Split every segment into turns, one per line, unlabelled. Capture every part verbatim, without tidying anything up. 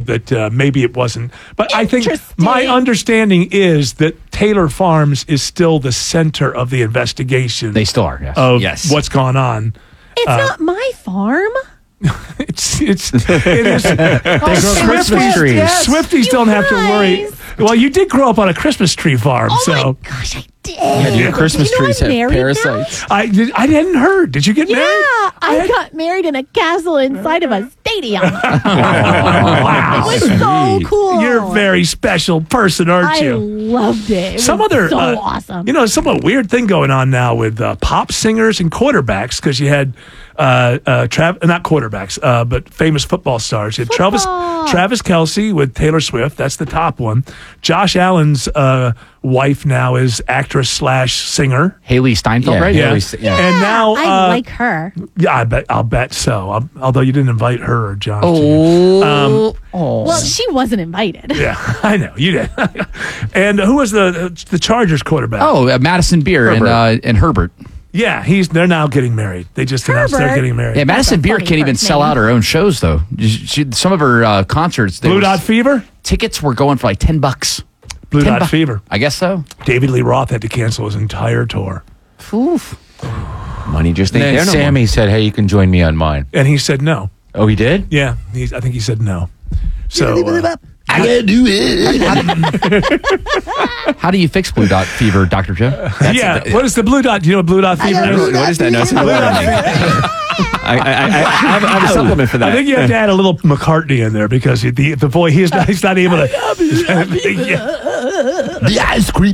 that uh, maybe it wasn't. But I think my understanding is that Taylor Farms is still the center of the investigation.
They still are, yes.
Of
yes.
what's gone on.
It's uh, not my farm.
It's it's it is.
They grow Christmas trees.
Yes. Swifties
You
don't have to worry.
guys.
Well, you did grow up on a Christmas tree farm,
Oh
so
my gosh, I did.
Yeah, do your Christmas
you know
trees
I'm
have
married
parasites?
now?
I did, I hadn't heard. Did you get
Yeah,
married?
I,
I had-
got married in a castle inside of a stadium.
Wow.
It was so cool.
You're a very special person, aren't
I
you?
loved it. It
Some
was
other,
so
uh,
awesome.
You know, somewhat weird thing going on now with uh, pop singers and quarterbacks because you had uh, uh, Trav- not quarterbacks, uh, but famous football stars. You had Travis
Football.
Travis Kelce with Taylor Swift. That's the top one. Josh Allen's uh, wife now is actress slash singer.
Haley Steinfeld,
Yeah,
right?
Yeah.
Haley St- yeah.
And now,
I
uh,
like her.
yeah, I bet I'll bet so. Um, although you didn't invite her or Josh. to you.
Oh. oh.
Well, she wasn't invited.
Yeah, I know you did. And who was the the Chargers quarterback?
Oh, uh, Madison Beer and,
Herbert.
uh, and Herbert.
yeah, he's they're now getting married. They just announced they're
Herbert.
getting married.
Yeah, Madison
a
Beer
funny
can't even
first
sell
name.
out her own shows, though. She, some of her uh, concerts, they
Blue
were-
Dot Fever.
tickets were going for like ten bucks.
Blue
ten
Dot
bu-
Fever.
I guess so.
David Lee Roth had to cancel his entire tour,
Oof.
Money just ain't
And
there
then
no more.
Sammy said, hey, you can join me on mine.
and he said no.
Oh, he did?
Yeah, he's, I think he said no. So uh,
I gotta do it.
How do you fix Blue Dot Fever, Doctor Joe?
yeah, what is the Blue Dot? Do you know what Blue Dot Fever is?
What is that? No, it's not what I I, I, I, I, have, I have a supplement for that.
I think you have to add a little McCartney in there because the the boy he's not he's not able to. Yeah.
the ice cream.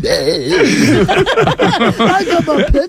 I got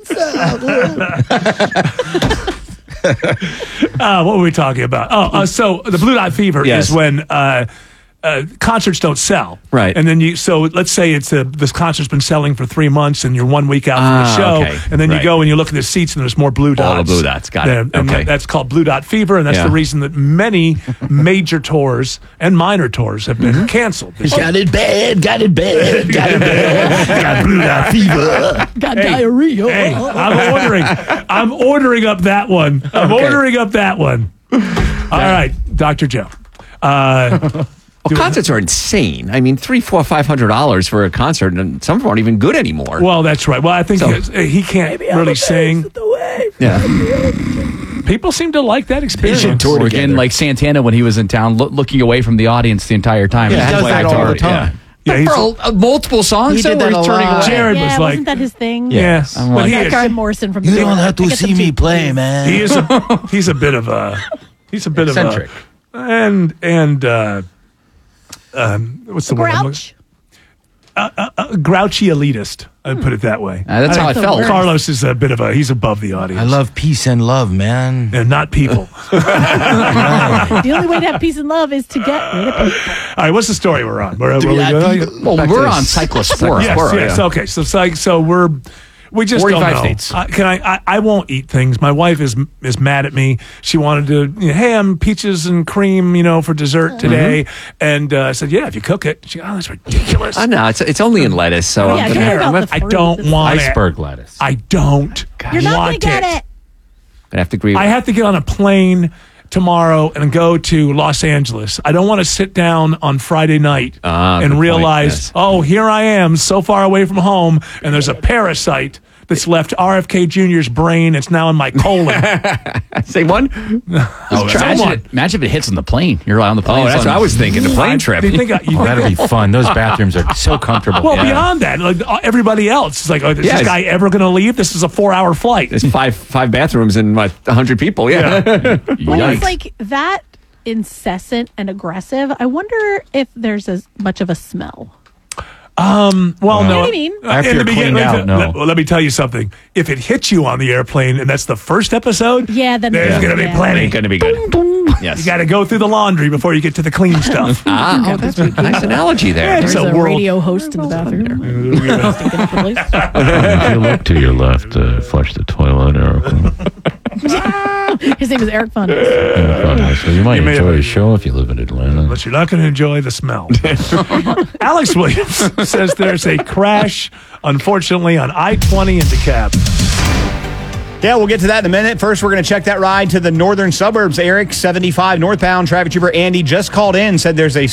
my pizza.
Uh, what were we talking about? Oh, uh, so the Blue Dot Fever
Yes.
is when uh, uh, concerts don't sell,
Right.
And then you, so let's say it's a, this concert's been selling for three months, and you're one week out from the
Ah,
show,
okay.
and then you
Right.
go and you look at the seats, and there's more blue dots.
All the blue dots. Got it.
there. And
Okay.
that- that's called Blue Dot Fever, and that's
Yeah.
the reason that many major tours and minor tours have been
Mm-hmm.
canceled.
Got it bad. Got it bad. Got it bad. Got Blue Dot Fever.
Got
Hey,
diarrhea.
Hey, I'm ordering. I'm ordering up that one. I'm
Okay.
ordering up that one. All right, Doctor Joe. Uh,
Well, concerts are insane. I mean, three, four, five hundred dollars for a concert, and some of them aren't even good anymore.
well, that's right. Well, I think
So-
he, he can't really sing.
yeah.
People seem to like that experience.
should tour
Or
together.
again, like Santana when he was in town, loo- looking away from the audience the entire time.
Yeah,
He's
he does
like-
that all the time.
Yeah, he's,
For a- a multiple songs,
He
though,
did
where
that
he's
a
turning
lot.
away.
Jared
yeah,
was
wasn't
like,
that his thing?
yes,
I'm
but
like-
he
That
is,
Garth Morrison from the
You
Big
don't
One.
have to
I get
see
them
me
too.
play, man.
he is a he's a bit of a he's a bit
Eccentric.
of a and and uh, um, what's the word? I'm looking-
Grouch.
A grouchy elitist. I'd put it that way.
Uh, that's how I
the
felt.
worst.
Carlos is a bit of a he's above the audience.
I love peace and love, man.
and not people.
The only way to have peace and love is to get rid of people.
All right, what's the story we're on? Where, where we
Blue Dot
going?
Fever.
Well,
Back
we're
to
on
this-
Cyclospora.
Yes,
Cyclospora,
yes.
yeah.
Okay, so so, so we're we just don't
forty-five
know.
states.
I, can I, I? I won't eat things. My wife is is mad at me. She wanted to you know, ham peaches and cream, you know, for dessert today, and uh, I said, "Yeah, if you cook it." She, "Oh, that's ridiculous."
I know. It's, it's only in lettuce, so
Yeah,
I'm
don't
gonna,
worry
I'm
about
gonna,
the
I
fruit.
don't
It's
want
Iceberg lettuce.
it. I don't
You're not
want
gonna get it.
gonna have to agree with
I have to get on a plane tomorrow and go to Los Angeles. I don't want to sit down on Friday night
Ah, good
and
point,
realize,
yes.
oh, here I am so far away from home, and there's a parasite that's left R F K Junior's brain. It's now in my colon.
Say one.
Oh,
Try
imagine,
one.
it, imagine if it hits on the plane. You're on the plane.
Oh, that's
it's
what
on-
I was thinking. The plane trip.
Do you think I, you
Oh,
think
that'll be fun. Those bathrooms are so comfortable.
well,
Yeah.
beyond that, like uh, everybody else is like, oh, is
Yeah,
this
it's-
guy ever going to leave? This is a four-hour flight.
There's five five bathrooms and what a hundred people. Yeah.
When
Yikes.
it's like that incessant and aggressive, I wonder if there's as much of a smell.
Well, no.
You know what I mean?
Uh,
After
in
you're
the beginning,
cleaned out,
let,
no.
let- well, let me tell you something. If it hits you on the airplane and that's the first episode,
Yeah, then
there's
yeah.
going to be
Yeah.
plenty.
Ain't gonna be good. Yes.
You got to go through the laundry before you get to the clean stuff.
Ah, oh, that's a nice analogy there.
It's
There's
a
a,
world-
radio host in the bathroom. Stinking up the place.
If you look to your left, uh, flush the toilet or
His name is Eric Funny.
so you might
You may
enjoy
have-
the show if you live in Atlanta.
But you're not going to enjoy the smell. Alex Williams says there's a crash, unfortunately, on I twenty in DeKalb.
Yeah, we'll get to that in a minute. First, we're going to check that ride to the northern suburbs. Eric, seventy-five northbound. Traffic trooper Andy just called in, said there's a